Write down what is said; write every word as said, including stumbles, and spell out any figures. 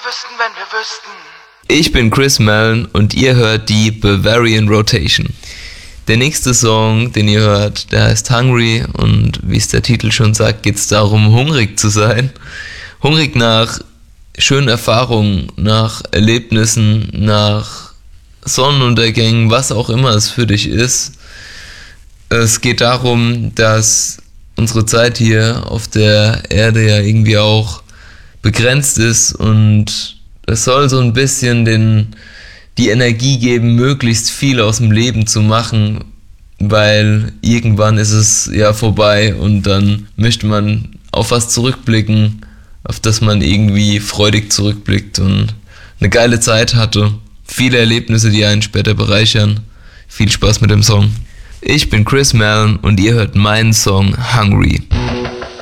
wir wüssten, wenn wir wüssten. Ich bin Chris Mellon und ihr hört die Bavarian Rotation. Der nächste Song, den ihr hört, der heißt Hungry und wie es der Titel schon sagt, geht es darum, hungrig zu sein. Hungrig nach schönen Erfahrungen, nach Erlebnissen, nach Sonnenuntergängen, was auch immer es für dich ist. Es geht darum, dass unsere Zeit hier auf der Erde ja irgendwie auch begrenzt ist und es soll so ein bisschen den, die Energie geben, möglichst viel aus dem Leben zu machen, weil irgendwann ist es ja vorbei und dann möchte man auf was zurückblicken, auf das man irgendwie freudig zurückblickt und eine geile Zeit hatte. Viele Erlebnisse, die einen später bereichern. Viel Spaß mit dem Song. Ich bin Chris Mellon und ihr hört meinen Song Hungry.